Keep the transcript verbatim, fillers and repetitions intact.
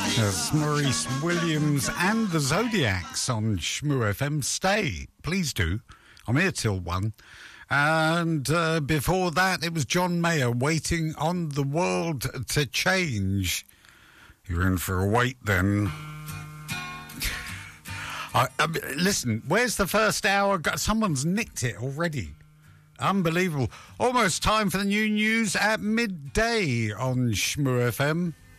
There's Maurice Williams and the Zodiacs on Shmoo F M. Stay, please do. I'm here till one. And uh, before that, it was John Mayer, Waiting on the World to Change. You're in for a wait then. I, I, listen, where's the first hour? Someone's nicked it already. Unbelievable. Almost time for the new news at midday on Shmoo F M.